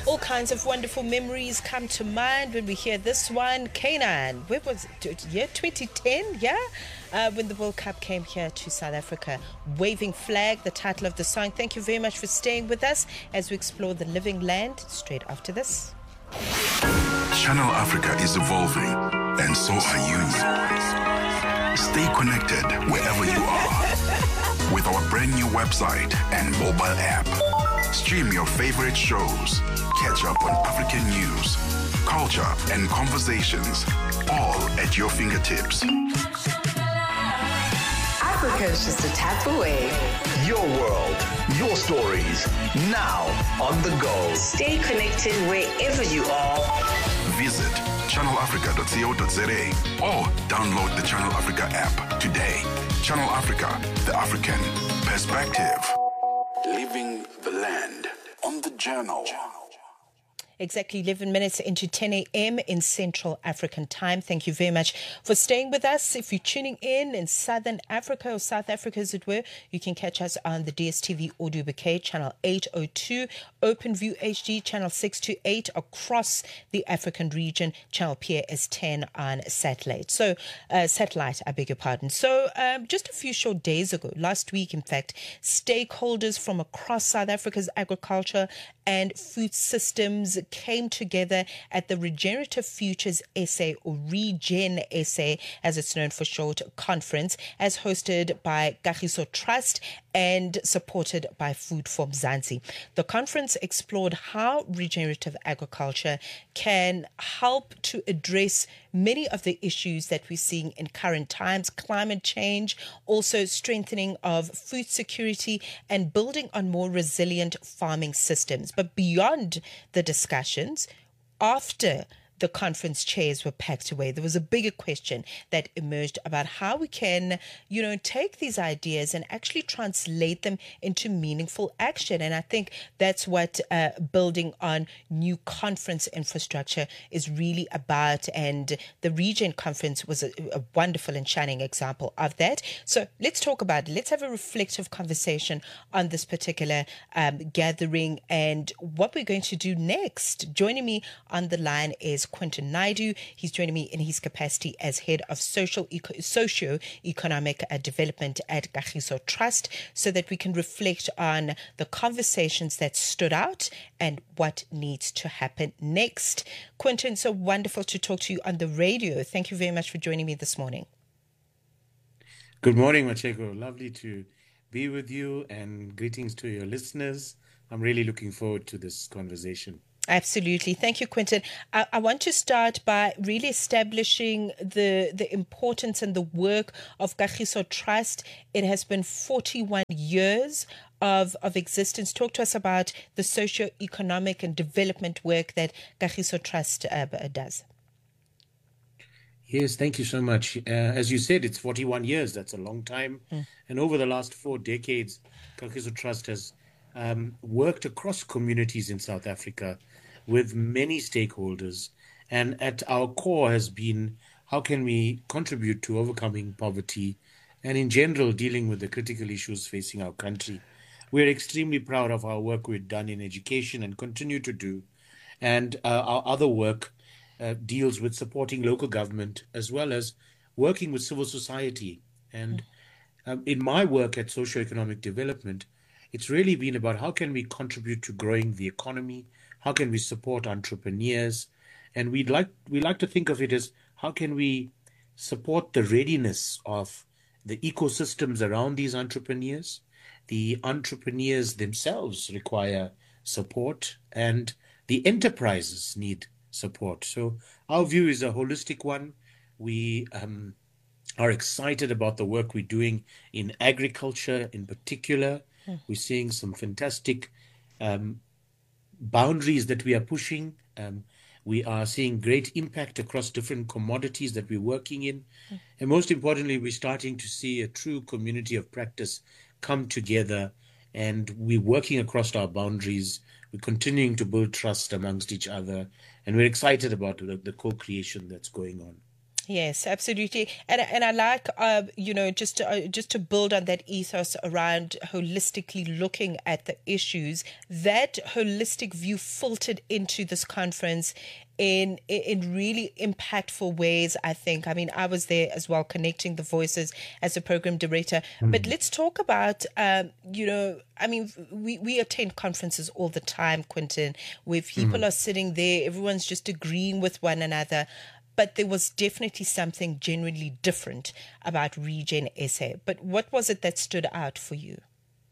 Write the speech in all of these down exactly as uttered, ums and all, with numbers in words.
All kinds of wonderful memories come to mind when we hear this one. Canaan, where was it? Yeah, twenty ten, yeah? Uh, when the World Cup came here to South Africa. Waving Flag, the title of the song. Thank you very much for staying with us as we explore the living land straight after this. Channel Africa is evolving, and so are you. Stay connected wherever you are with our brand new website and mobile app. Stream your favorite shows, catch up on African news, culture, and conversations, all at your fingertips. Africa's just a tap away. Your world, your stories, now on the go. Stay connected wherever you are. Visit channel africa dot co dot za or download the Channel Africa app today. Channel Africa, the African perspective. Living the land on the journal. Exactly eleven minutes into ten a.m. in Central African time. Thank you very much for staying with us. If you're tuning in in Southern Africa or South Africa as it were, you can catch us on the D S T V Audio Bouquet, channel eight oh two, OpenView H D, channel six twenty-eight across the African region, channel P A S ten on satellite. So, uh, satellite, I beg your pardon. So, um, just a few short days ago, last week, in fact, stakeholders from across South Africa's agriculture and food systems came together at the Regenerative Futures S A, or Regen S A as it's known for short, conference, as hosted by Kagiso Trust and supported by Food for Mzansi. The conference explored how regenerative agriculture can help to address many of the issues that we're seeing in current times, climate change, also strengthening of food security and building on more resilient farming systems. But beyond the discussions, after the conference chairs were packed away, there was a bigger question that emerged about how we can, you know, take these ideas and actually translate them into meaningful action. And I think that's what uh, building on new conference infrastructure is really about. And the Regen conference was a, a wonderful and shining example of that. So let's talk about it. Let's have a reflective conversation on this particular um, gathering and what we're going to do next. Joining me on the line is Quinton Naidu. He's joining me in his capacity as head of social eco- socio-economic uh, development at Kagiso Trust, so that we can reflect on the conversations that stood out and what needs to happen next. Quinton, so wonderful to talk to you on the radio. Thank you very much for joining me this morning. Good morning, Machego. Lovely to be with you, and greetings to your listeners. I'm really looking forward to this conversation. Absolutely. Thank you, Quinton. I, I want to start by really establishing the the importance and the work of Kagiso Trust. It has been forty-one years of, of existence. Talk to us about the socio-economic and development work that Kagiso Trust uh, does. Yes, thank you so much. Uh, as you said, it's forty-one years. That's a long time. Mm. And over the last four decades, Kagiso Trust has um, worked across communities in South Africa with many stakeholders. And at our core has been, how can we contribute to overcoming poverty and in general dealing with the critical issues facing our country. We're extremely proud of our work we've done in education and continue to do. And uh, our other work uh, deals with supporting local government as well as working with civil society. And um, in my work at socioeconomic development, it's really been about how can we contribute to growing the economy, how can we support entrepreneurs, and we'd like we like to think of it as how can we support the readiness of the ecosystems around these entrepreneurs. The entrepreneurs themselves require support, and the enterprises need support. So our view is a holistic one. We um, are excited about the work we're doing in agriculture in particular. We're seeing some fantastic um, boundaries that we are pushing. Um, we are seeing great impact across different commodities that we're working in. Mm. And most importantly, we're starting to see a true community of practice come together, and we're working across our boundaries. We're continuing to build trust amongst each other, and we're excited about the, the co-creation that's going on. Yes, absolutely, and and I like, uh, you know, just to, uh, just to build on that ethos around holistically looking at the issues. That holistic view filtered into this conference in in really impactful ways, I think. I mean, I was there as well, connecting the voices as a program director. Mm. But let's talk about, um, you know, I mean, we, we attend conferences all the time, Quinton, where people mm. are sitting there, everyone's just agreeing with one another. But there was definitely something genuinely different about Regen S A. But what was it that stood out for you?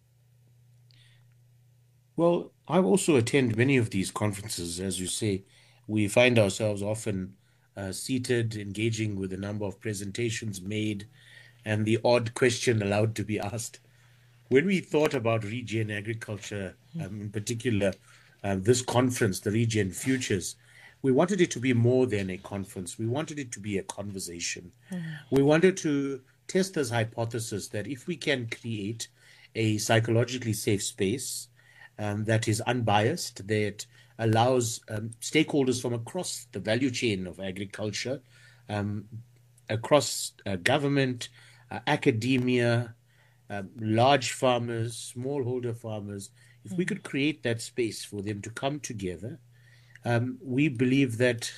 Well, I also attend many of these conferences. As you say, we find ourselves often uh, seated, engaging with a number of presentations made, and the odd question allowed to be asked. When we thought about Regen Agriculture, um, in particular, uh, this conference, the Regen Futures, we wanted it to be more than a conference. We wanted it to be a conversation. Mm-hmm. We wanted to test this hypothesis that if we can create a psychologically safe space um, that is unbiased, that allows um, stakeholders from across the value chain of agriculture, um, across uh, government, uh, academia, uh, large farmers, smallholder farmers, if mm-hmm. we could create that space for them to come together, Um, we believe that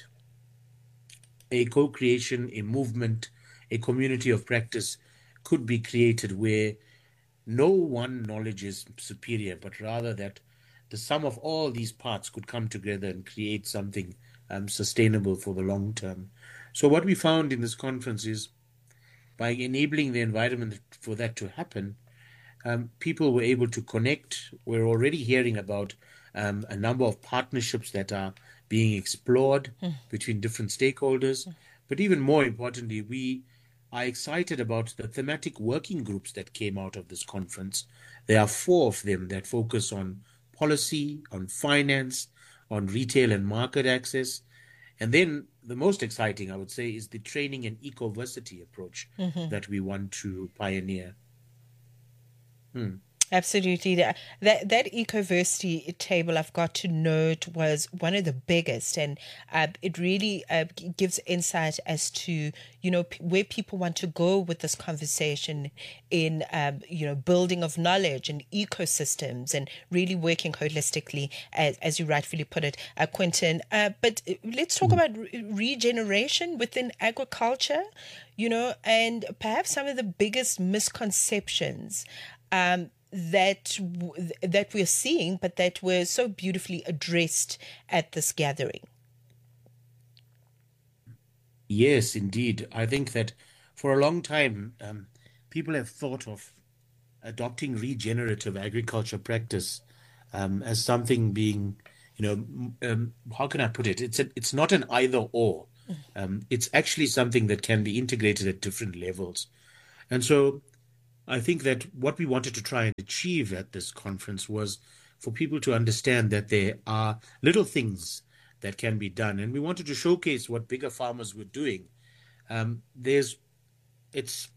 a co-creation, a movement, a community of practice could be created where no one knowledge is superior, but rather that the sum of all these parts could come together and create something um, sustainable for the long term. So what we found in this conference is by enabling the environment for that to happen, um, people were able to connect. We're already hearing about Um, a number of partnerships that are being explored mm. between different stakeholders. Mm. But even more importantly, we are excited about the thematic working groups that came out of this conference. There are four of them that focus on policy, on finance, on retail and market access. And then the most exciting, I would say, is the training and ecoversity approach mm-hmm. that we want to pioneer. Hmm. Absolutely. That that ecoversity table, I've got to note, was one of the biggest, and uh, it really uh, gives insight as to, you know, p- where people want to go with this conversation in, um, you know, building of knowledge and ecosystems and really working holistically, as, as you rightfully put it, uh, Quinton. Uh, but let's talk about re- regeneration within agriculture, you know, and perhaps some of the biggest misconceptions Um, that that we're seeing, but that were so beautifully addressed at this gathering. Yes, indeed. I think that for a long time, um, people have thought of adopting regenerative agriculture practice um, as something being, you know, um, how can I put it? It's a, it's not an either or. Um, it's actually something that can be integrated at different levels. And so I think that what we wanted to try and achieve at this conference was for people to understand that there are little things that can be done. And we wanted to showcase what bigger farmers were doing. Um, there's, it's,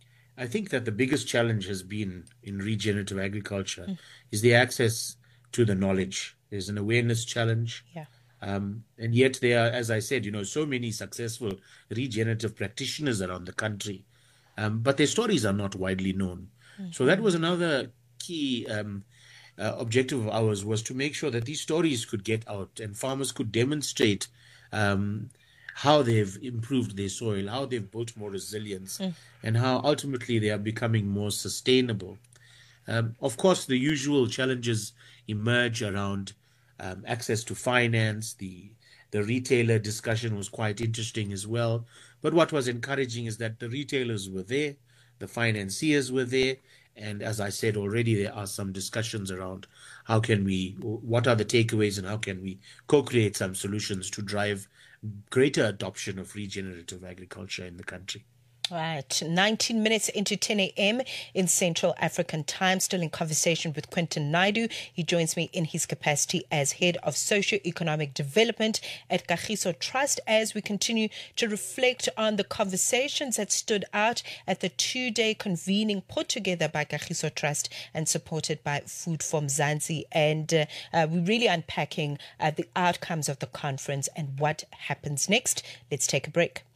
I think that the biggest challenge has been in regenerative agriculture mm. is the access to the knowledge. There's an awareness challenge. Yeah. Um, and yet there are, as I said, you know, so many successful regenerative practitioners around the country. Um, but their stories are not widely known. Mm-hmm. So that was another key um, uh, objective of ours, was to make sure that these stories could get out and farmers could demonstrate um, how they've improved their soil, how they've built more resilience, mm. and how ultimately they are becoming more sustainable. Um, of course, the usual challenges emerge around um, access to finance. The The retailer discussion was quite interesting as well. But what was encouraging is that the retailers were there, the financiers were there, and as I said already, there are some discussions around how can we, what are the takeaways, and how can we co-create some solutions to drive greater adoption of regenerative agriculture in the country. Right, nineteen minutes into ten a.m. in Central African Time, still in conversation with Quinton Naidoo. He joins me in his capacity as Head of Socio-Economic Development at Kagiso Trust as we continue to reflect on the conversations that stood out at the two-day convening put together by Kagiso Trust and supported by Food for Mzansi. And uh, uh, we're really unpacking uh, the outcomes of the conference and what happens next. Let's take a break.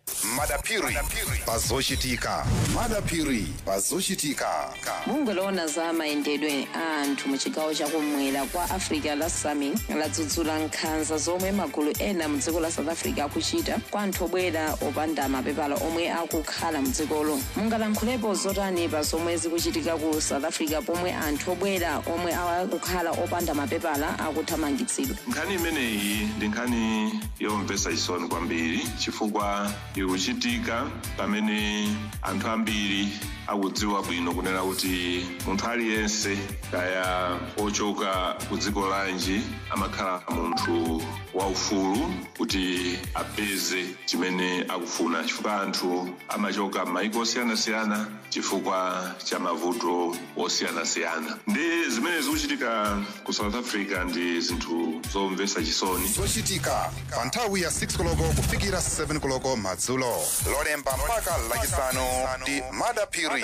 madapiri pazoshitika madapiri pazoshitika bungwe lowona za mayendedwe a anthu mu chigawo chakumwera kwa africa la sami ladzudzula nkhanza zomwe magulu ena mu dziko la south africa akuchita kwa anthu obwera opanda mapepala omwe akukhala mu dzikolo. Mungalankhulepo zotani pa zomwe zikuchitika ku south africa pomwe anthu obwera omwe akukhala opanda mapepala akuthamangitsidwa? Nkhani imeneyi ndi nkhani yomvetsa chisoni kwambiri chifukwa ikuchitika pamene anthu ambiri akudziwa bwino kunena kuti munthu aliyense kaya ochoka ku dziko lanji amakhala munthu waufulu kuti apeze chimene akufuna chifukwa anthu amachoka m'mayiko osiyanasiyana chifukwa cha mavuto osiyanasiyana. Ndi zimene zikuchitika ku South Africa ndi zinthu zomvetsa chisoni. zochitika pa nthawi ya six koloko kufikira seven koloko madzulo lolemba mpaka lachisanu ndi madapiri.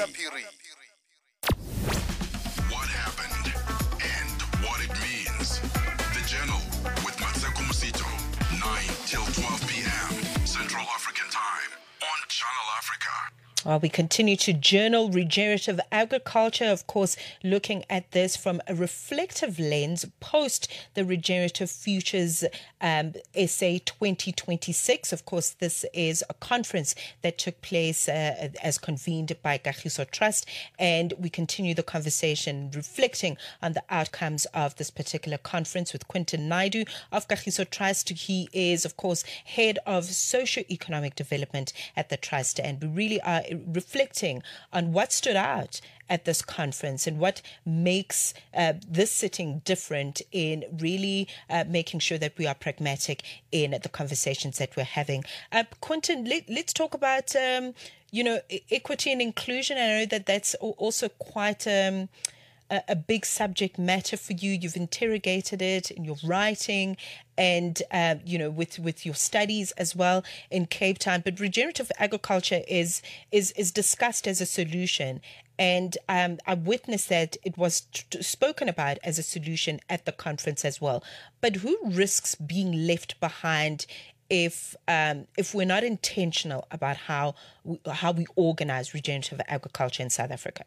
What happened and what it means. The Journal with Matsuko Musito, nine till twelve p.m. Central African Time on Channel Africa. Well, we continue to journal regenerative agriculture, of course, looking at this from a reflective lens post the Regenerative Futures um, S A twenty twenty-six. Of course, this is a conference that took place uh, as convened by Kagiso Trust, and we continue the conversation reflecting on the outcomes of this particular conference with Quinton Naidu of Kagiso Trust. He is, of course, head of socio-economic development at the Trust, and we really are reflecting on what stood out at this conference and what makes uh, this sitting different in really uh, making sure that we are pragmatic in the conversations that we're having. Uh, Quinton, let, let's talk about, um, you know, equity and inclusion. I know that that's also quite um, a, a big subject matter for you. You've interrogated it in your writing and, uh, you know, with, with your studies as well in Cape Town. But regenerative agriculture is is is discussed as a solution. And um, I witnessed that it was t- spoken about as a solution at the conference as well. But who risks being left behind if um, if we're not intentional about how we, how we organize regenerative agriculture in South Africa?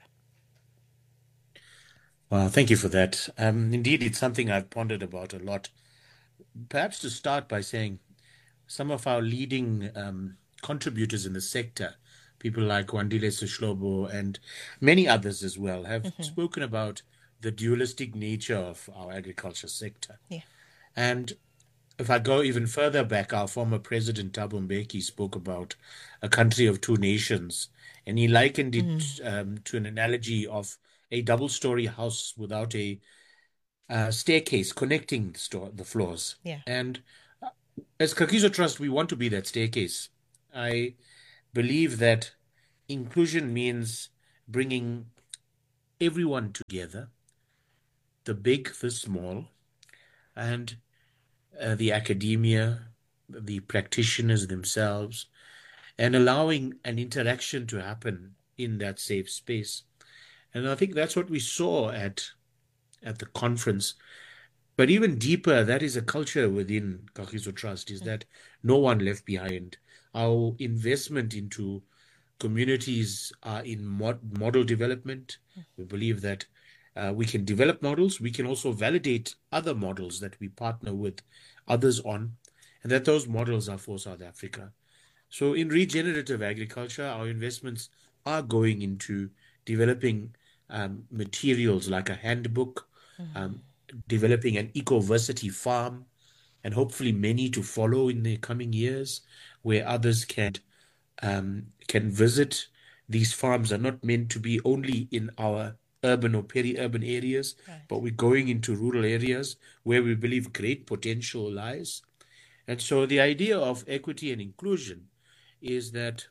Well, thank you for that. Um, indeed, it's something I've pondered about a lot. Perhaps to start by saying some of our leading um, contributors in the sector, people like Wandile Seshlobo and many others as well, have mm-hmm. spoken about the dualistic nature of our agriculture sector. Yeah. And if I go even further back, our former president, Thabo Mbeki, spoke about a country of two nations, and he likened it mm. um, to an analogy of a double-story house without a uh, staircase connecting the, store, the floors. Yeah. And as Kagiso Trust, we want to be that staircase. I believe that inclusion means bringing everyone together, the big, the small, and uh, the academia, the practitioners themselves, and allowing an interaction to happen in that safe space. And I think that's what we saw at at the conference. But even deeper, that is a culture within Kagiso Trust, is that no one left behind. Our investment into communities are in mod- model development. We believe that uh, we can develop models. We can also validate other models that we partner with others on, and that those models are for South Africa. So in regenerative agriculture, our investments are going into developing um, materials like a handbook, mm-hmm. um, developing an ecoversity farm, and hopefully many to follow in the coming years, where others can um, can visit. These farms are not meant to be only in our urban or peri-urban areas, right. but we're going into rural areas where we believe great potential lies. And so the idea of equity and inclusion is that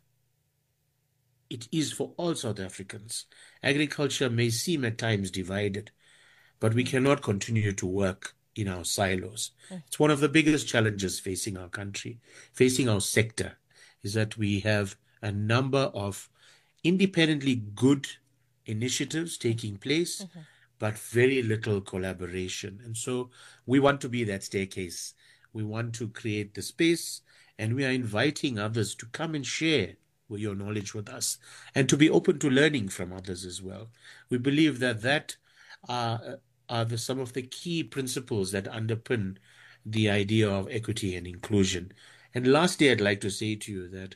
it is for all South Africans. Agriculture may seem at times divided, but we cannot continue to work in our silos. It's one of the biggest challenges facing our country, facing our sector, is that we have a number of independently good initiatives taking place, mm-hmm. but very little collaboration. And so we want to be that staircase. We want to create the space And we are inviting others to come and share your knowledge with us and to be open to learning from others as well. We believe that that are, are the, some of the key principles that underpin the idea of equity and inclusion. And lastly, I'd like to say to you that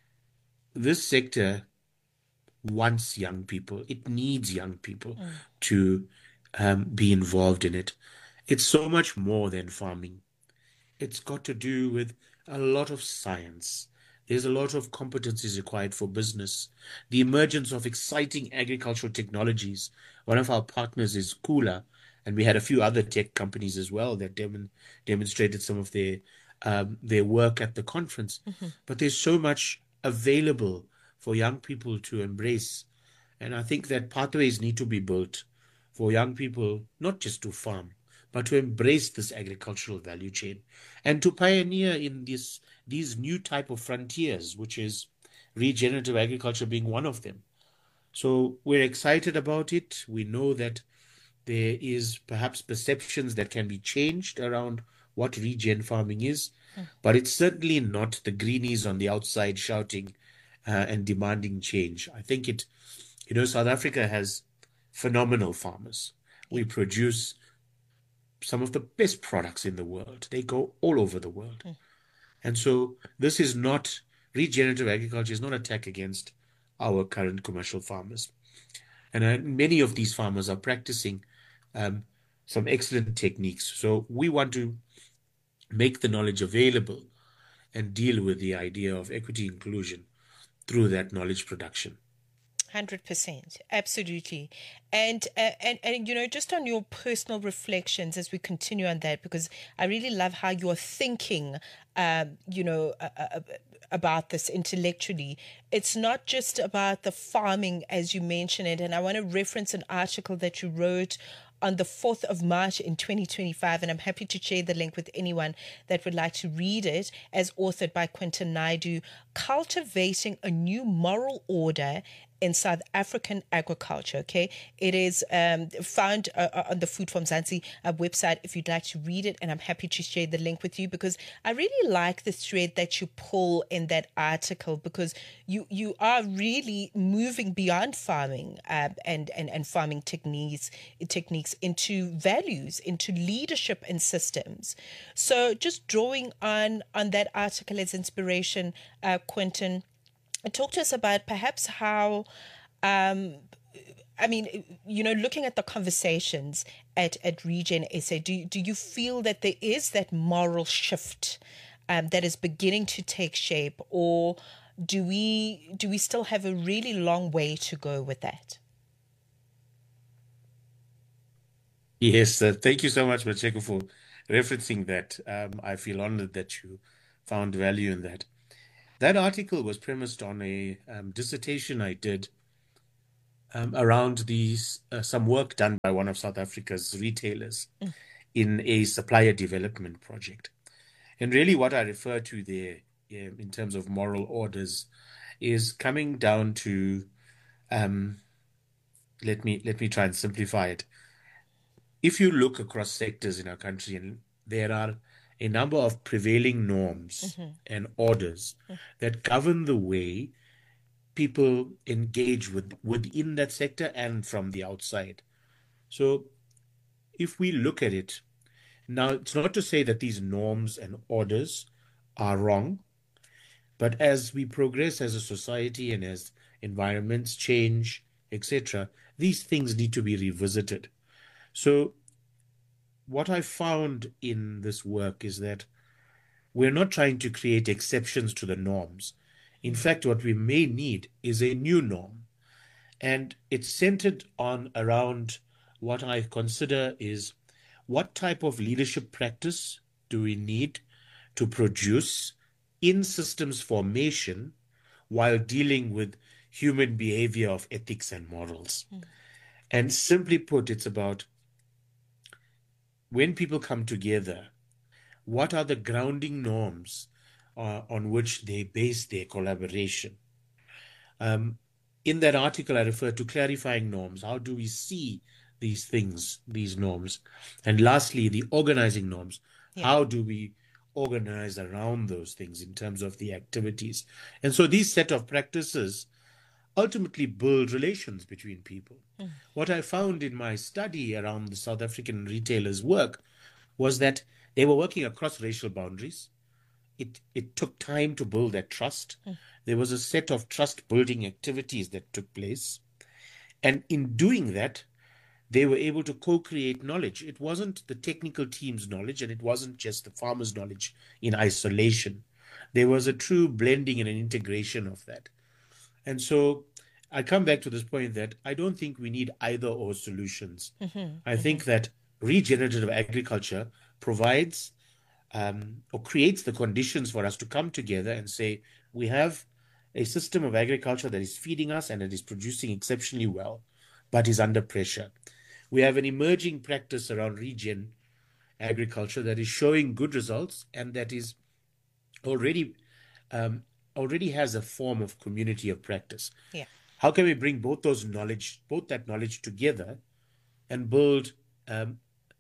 this sector wants young people. It needs young people mm. to um, be involved in it. It's so much more than farming. It's got to do with a lot of science. There's a lot of competencies required for business. The emergence of exciting agricultural technologies. One of our partners is Kula, and we had a few other tech companies as well that dem- demonstrated some of their um, their work at the conference. Mm-hmm. But there's so much available for young people to embrace. And I think that pathways need to be built for young people, not just to farm, but to embrace this agricultural value chain and to pioneer in this, these new type of frontiers, which is regenerative agriculture being one of them. So we're excited about it. We know that there is perhaps perceptions that can be changed around what regen farming is, mm. but it's certainly not the greenies on the outside shouting uh, and demanding change. I think it, you know, South Africa has phenomenal farmers. We produce some of the best products in the world. They go all over the world. Mm. And so this is not, regenerative agriculture is not an attack against our current commercial farmers. And uh, many of these farmers are practicing um, some excellent techniques. So we want to make the knowledge available and deal with the idea of equity inclusion through that knowledge production. one hundred percent. Absolutely. And, uh, and, and, you know, just on your personal reflections as we continue on that, because I really love how you're thinking, um, you know, uh, uh, about this intellectually. It's not just about the farming, as you mentioned it. And I want to reference an article that you wrote on the fourth of March in twenty twenty-five, and I'm happy to share the link with anyone that would like to read it, as authored by Quinton Naidu, Cultivating a New Moral Order in South African Agriculture. Okay, it is um, found uh, on the Food from Mzansi uh, website if you'd like to read it, and I'm happy to share the link with you because I really like the thread that you pull in that article, because you you are really moving beyond farming uh, and, and and farming techniques techniques into values, into leadership and systems. So just drawing on on that article as inspiration, uh, Quinton, talk to us about perhaps how, um, I mean, you know, looking at the conversations at, at Regen S A, do, do you feel that there is that moral shift um, that is beginning to take shape, or do we do we still have a really long way to go with that? Yes, uh, thank you so much, Macheko, for referencing that. Um, I feel honored that you found value in that. That article was premised on a um, dissertation I did um, around these, uh, some work done by one of South Africa's retailers mm. in a supplier development project. And really what I refer to there um, in terms of moral orders is coming down to, um, let me let me try and simplify it. If you look across sectors in our country, and there are a number of prevailing norms mm-hmm. and orders mm-hmm. that govern the way people engage with within that sector and from the outside. So if we look at it, now it's not to say that these norms and orders are wrong, but as we progress as a society and as environments change, et cetera, these things need to be revisited. So what I found in this work is that we're not trying to create exceptions to the norms. In fact, what we may need is a new norm. And it's centered on around what I consider is what type of leadership practice do we need to produce in systems formation while dealing with human behavior of ethics and morals. Mm. And simply put, it's about when people come together, what are the grounding norms uh, on which they base their collaboration? Um, in that article, I refer to clarifying norms. How do we see these things, these norms? And lastly, the organizing norms. Yeah. How do we organize around those things in terms of the activities. And so these set of practices ultimately build relations between people. Mm. What I found in my study around the South African retailers' work was that they were working across racial boundaries. It it took time to build that trust. Mm. There was a set of trust-building activities that took place. And in doing that, they were able to co-create knowledge. It wasn't the technical team's knowledge, and it wasn't just the farmer's knowledge in isolation. There was a true blending and an integration of that. And so I come back to this point that I don't think we need either or solutions. Mm-hmm. I mm-hmm. think that regenerative agriculture provides um, or creates the conditions for us to come together and say, we have a system of agriculture that is feeding us and it is producing exceptionally well, but is under pressure. We have an emerging practice around regen agriculture that is showing good results and that is already um, already has a form of community of practice. Yeah. How can we bring both those knowledge, both that knowledge together and build um,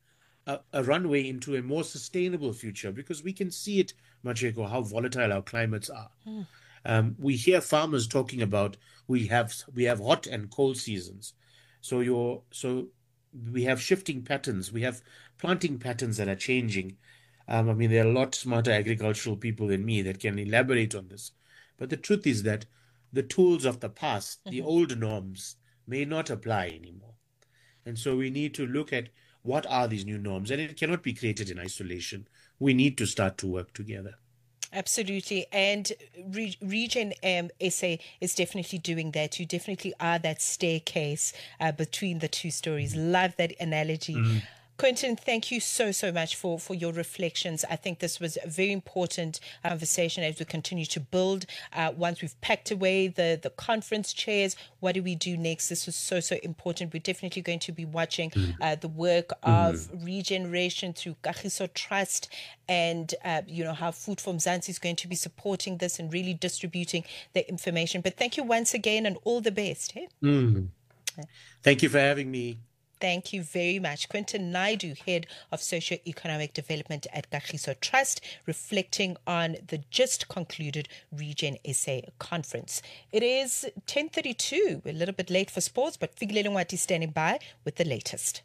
a, a runway into a more sustainable future? Because we can see it, Macheko, how volatile our climates are. Mm. Um, we hear farmers talking about we have we have hot and cold seasons. So you're so we have shifting patterns. We have planting patterns that are changing. Um, I mean, there are a lot smarter agricultural people than me that can elaborate on this. But the truth is that the tools of the past, mm-hmm. the old norms, may not apply anymore. And so we need to look at what are these new norms. And it cannot be created in isolation. We need to start to work together. Absolutely. And Re- Regen um, S A is definitely doing that. You definitely are that staircase uh, between the two stories. Mm. Love that analogy. Mm. Quentin, thank you so, so much for, for your reflections. I think this was a very important conversation as we continue to build. Uh, once we've packed away the, the conference chairs, what do we do next? This was so, so important. We're definitely going to be watching uh, the work of mm-hmm. regeneration through Kagiso Trust and, uh, you know, how Food for Mzansi is going to be supporting this and really distributing the information. But thank you once again and all the best. Hey? Mm. Thank you for having me. Thank you very much. Quentin Naidu, Head of Socio-Economic Development at Kagiso Trust, reflecting on the just concluded Regen S A conference. It is ten thirty-two. We're a little bit late for sports, but Figilele Ngwati standing by with the latest.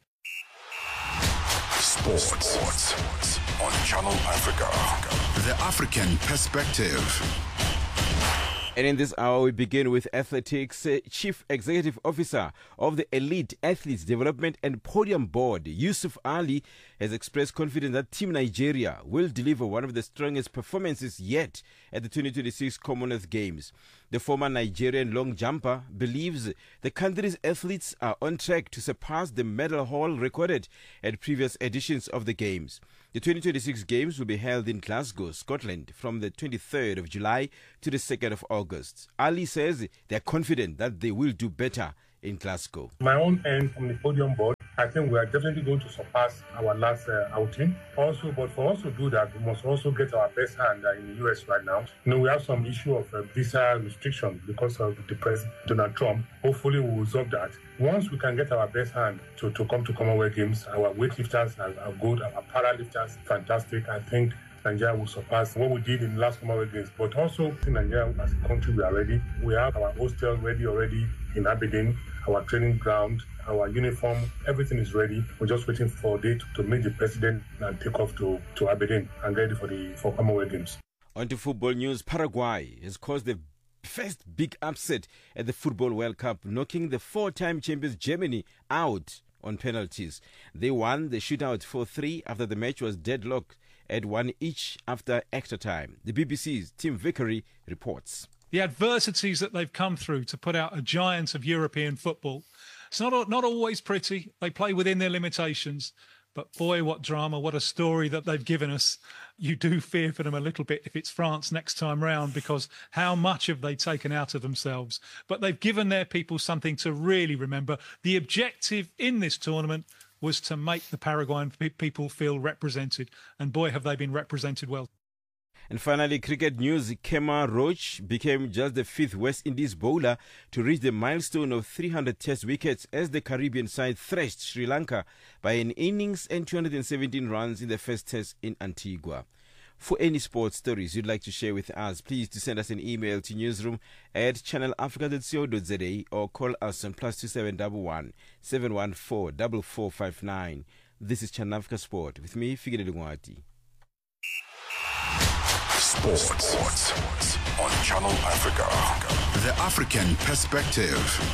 Sports. Sports on Channel Africa. The African Perspective. And in this hour, we begin with athletics. Uh, Chief Executive Officer of the Elite Athletes Development and Podium Board, Yusuf Ali, has expressed confidence that Team Nigeria will deliver one of the strongest performances yet at the twenty twenty-six Commonwealth Games. The former Nigerian long jumper believes the country's athletes are on track to surpass the medal haul recorded at previous editions of the Games. The twenty twenty-six Games will be held in Glasgow, Scotland, from the twenty-third of July to the second of August. Ali says they are confident that they will do better in Glasgow. My own end from the podium board, I think we are definitely going to surpass our last uh, outing. Also, but for us to do that, we must also get our best hand uh, in the U S right now. You know, we have some issue of uh, visa restriction because of the President Donald Trump. Hopefully, we will resolve that. Once we can get our best hand to, to come to Commonwealth Games, our weightlifters are, are good, our paralifters fantastic. I think Nigeria will surpass what we did in the last Commonwealth Games. But also, in Nigeria, as a country, we are ready. We have our hostel ready already in Aberdeen, our training ground, our uniform, everything is ready. We're just waiting for a date to meet the president and take off to, to Aberdeen and get ready for the for Commonwealth Games. On to football news. Paraguay has caused the first big upset at the Football World Cup, knocking the four-time champions Germany out on penalties. They won the shootout four three after the match was deadlocked at one each after extra time. The B B C's Tim Vickery reports. The adversities that they've come through to put out a giant of European football. It's not not always pretty. They play within their limitations. But boy, what drama, what a story that they've given us. You do fear for them a little bit if it's France next time round, because how much have they taken out of themselves? But they've given their people something to really remember. The objective in this tournament was to make the Paraguayan people feel represented. And boy, have they been represented well. And finally, cricket news. Kemar Roach became just the fifth West Indies bowler to reach the milestone of three hundred test wickets as the Caribbean side thrashed Sri Lanka by an innings and two hundred seventeen runs in the first test in Antigua. For any sports stories you'd like to share with us, please do send us an email to newsroom at channel africa dot co dot za or call us on plus two seven one one seven one four four four five nine. This is Channel Africa Sport with me, Figile Lungwati. Sports. Sports on Channel Africa. The African perspective.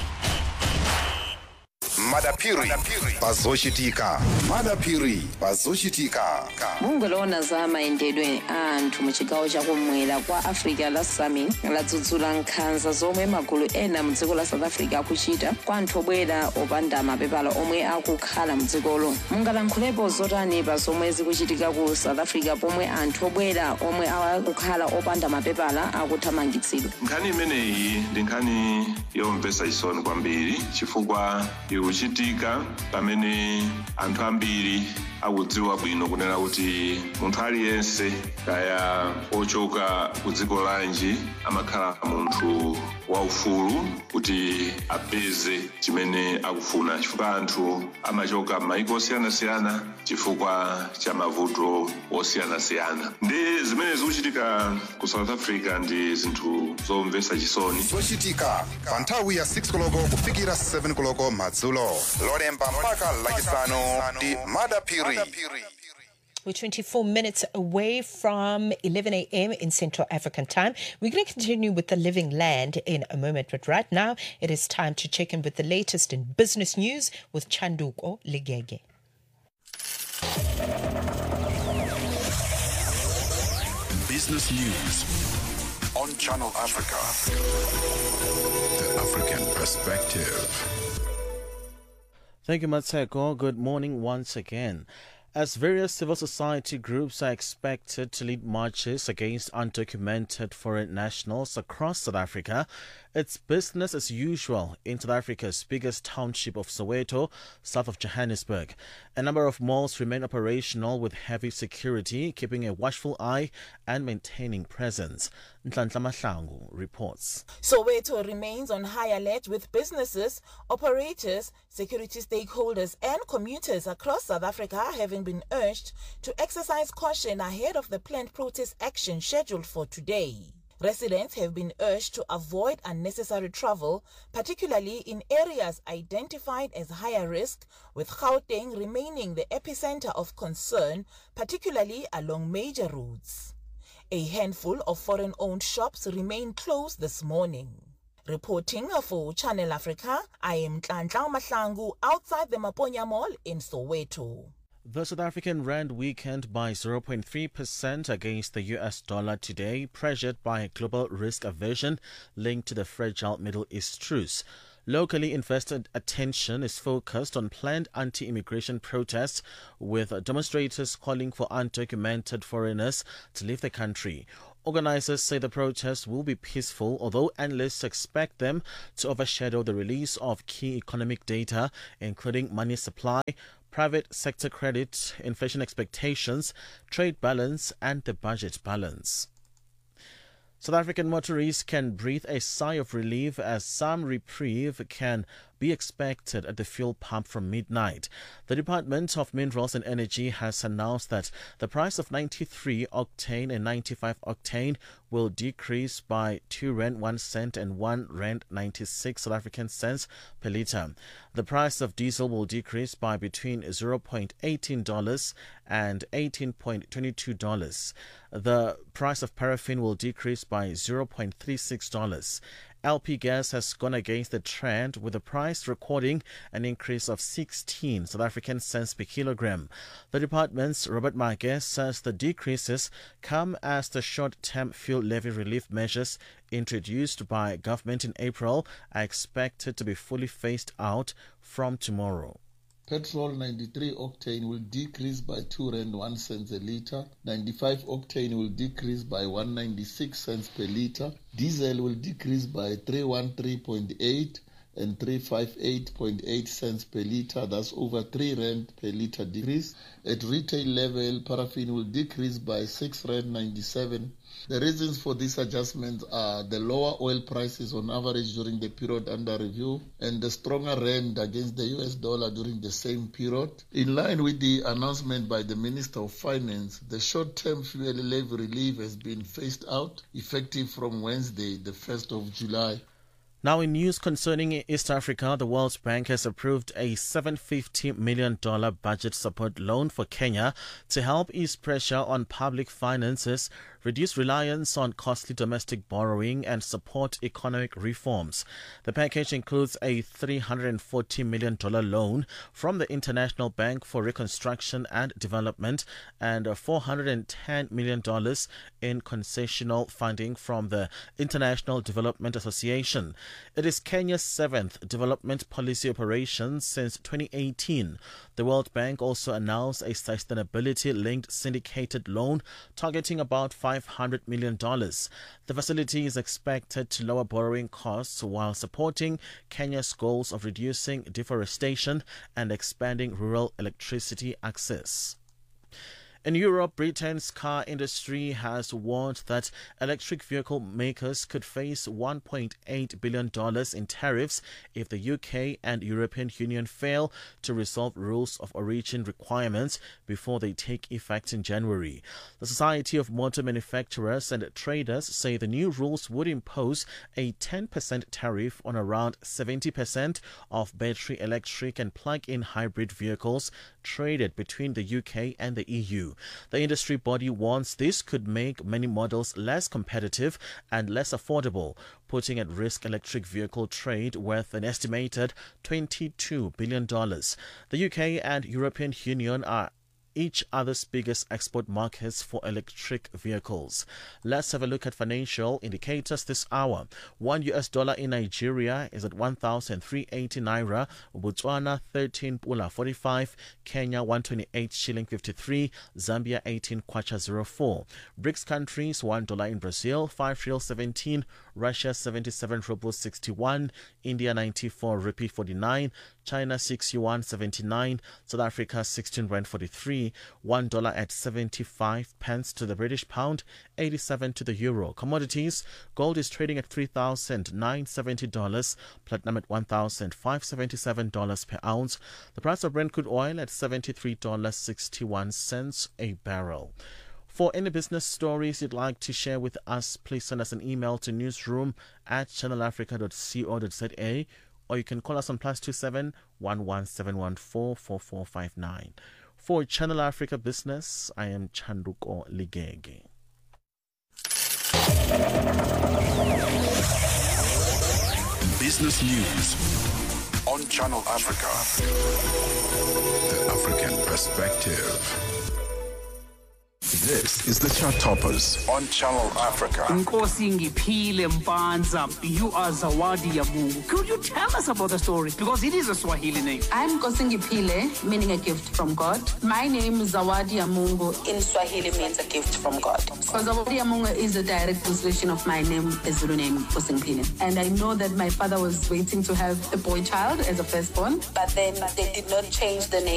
Madapiri bazoshitika Madapiri bazoshitika bungwe lona za mayendedwe anthu mu chigawo chakumwera kwa Africa la Sami ladzudzula nkhanza zomwe magulu ena mu dziko la South Africa akuchita kwa anthu obwera opanda mapepala omwe akukhala mu dzikolo. Mungalankhulepo zotani pa zomwe zikuchitika ku South Africa pomwe anthu obwera omwe akukhala opanda mapepala akuthamangitsidwa? Nkhani imeneyi ndi nkhani yomvetsa chisoni kwambiri chifukwa ikuchitika pamene anthu ambiri akudziwa bwino kunena kuti munthu aliyense kaya ochoka ku dziko lanji amakhala munthu waufulu kuti apeze chimene akufuna, chifukwa anthu amachoka m'mayiko osiyanasiyana chifukwa cha mavuto osiyanasiyana. Ndi zimene zikuchitika ku South Africa ndi zinthu zomvetsa chisoni. zochitika pa nthawi ya six koloko kufikira seven koloko madzulo lolemba mpaka lachisanu ndi Madapiri. We're twenty-four minutes away from eleven a.m. in Central African time. We're going to continue with the living land in a moment, but right now it is time to check in with the latest in business news with Chanduko Ligege. Business news on Channel Africa. The African perspective. Thank you, Matseko. Good morning once again. As various civil society groups are expected to lead marches against undocumented foreign nationals across South Africa, it's business as usual in South Africa's biggest township of Soweto, south of Johannesburg. A number of malls remain operational with heavy security, keeping a watchful eye and maintaining presence. Nhlanhla Mahlangu reports. Soweto remains on high alert with businesses, operators, security stakeholders and commuters across South Africa having been urged to exercise caution ahead of the planned protest action scheduled for today. Residents have been urged to avoid unnecessary travel, particularly in areas identified as higher risk, with Gauteng remaining the epicenter of concern, particularly along major routes. A handful of foreign-owned shops remain closed this morning. Reporting for Channel Africa, I am Nhlanhla Mahlangu outside the Maponya Mall in Soweto. The South African rand weakened by zero point three percent against the U S dollar today, pressured by global risk aversion linked to the fragile Middle East truce. Locally, investor attention is focused on planned anti-immigration protests, with demonstrators calling for undocumented foreigners to leave the country. Organizers say the protests will be peaceful, although analysts expect them to overshadow the release of key economic data, including money supply, private sector credit, inflation expectations, trade balance, and the budget balance. South African motorists can breathe a sigh of relief as some reprieve can be expected at the fuel pump from midnight. The Department of Minerals and Energy has announced that the price of ninety-three octane and ninety-five octane will decrease by two rand one cent and one rand ninety-six South African cents per litre. The price of diesel will decrease by between zero point one eight dollars and eighteen point two two dollars. The price of paraffin will decrease by zero point three six dollars. L P gas has gone against the trend, with the price recording an increase of sixteen South African cents per kilogram. The department's Robert Marquez says the decreases come as the short-term fuel levy relief measures introduced by government in April are expected to be fully phased out from tomorrow. Petrol ninety-three octane will decrease by two rand one cent a litre. ninety-five octane will decrease by one ninety-six cents per litre. Diesel will decrease by three hundred thirteen point eight and three hundred fifty-eight point eight cents per litre. That's over three rand per litre decrease. At retail level, paraffin will decrease by six rand ninety-seven. The reasons for these adjustments are the lower oil prices on average during the period under review and the stronger rand against the U S dollar during the same period. In line with the announcement by the Minister of Finance, the short-term fuel levy relief has been phased out, effective from Wednesday, the first of July. Now in news concerning East Africa, the World Bank has approved a seven hundred fifty million dollars budget support loan for Kenya to help ease pressure on public finances, reduce reliance on costly domestic borrowing, and support economic reforms. The package includes a three hundred forty million dollars loan from the International Bank for Reconstruction and Development and four hundred ten million dollars in concessional funding from the International Development Association. It is Kenya's seventh development policy operation since twenty eighteen. The World Bank also announced a sustainability-linked syndicated loan targeting about five hundred million dollars. The facility is expected to lower borrowing costs while supporting Kenya's goals of reducing deforestation and expanding rural electricity access. In Europe, Britain's car industry has warned that electric vehicle makers could face one point eight billion dollars in tariffs if the U K and European Union fail to resolve rules of origin requirements before they take effect in January. The Society of Motor Manufacturers and Traders say the new rules would impose a ten percent tariff on around seventy percent of battery electric and plug-in hybrid vehicles traded between the U K and the E U. The industry body warns this could make many models less competitive and less affordable, putting at risk electric vehicle trade worth an estimated twenty-two billion dollars. The U K and European Union are each other's biggest export markets for electric vehicles. Let's have a look at financial indicators this hour. One U S dollar in Nigeria is at one thousand three hundred eighty naira, Botswana thirteen pula forty-five, Kenya one hundred twenty-eight shilling fifty-three, Zambia eighteen kwacha zero four. BRICS countries, one dollar in Brazil, five real seventeen, Russia seventy-seven rubles sixty-one, India ninety-four rupee forty-nine, China six yuan seventy-nine, South Africa sixteen rand forty-three, one dollar at seventy-five pence to the British pound, eighty-seven to the euro. Commodities, gold is trading at three thousand nine hundred seventy dollars, platinum at one thousand five hundred seventy-seven dollars per ounce. The price of Brent crude oil at seventy-three dollars and sixty-one cents a barrel. For any business stories you'd like to share with us, please send us an email to newsroom at channel africa dot co dot za, or you can call us on plus two seven one one seven one four four four five nine. For Channel Africa Business, I am Chanduko Ligege. Business news on Channel Africa. The African perspective. This is the Chart Toppers on Channel Africa. Nkosi Ngiphile Mpanza, you are Zawadi Yamungu. Could you tell us about the story? Because it is a Swahili name. I'm Nkosi Ngiphile, meaning a gift from God. My name is Zawadi Yamungu. In Swahili means a gift from God. So Zawadi Yamungu is a direct translation of my name, a Zulu name, Nkosi Ngiphile. And I know that my father was waiting to have a boy child as a firstborn, but then they did not change the name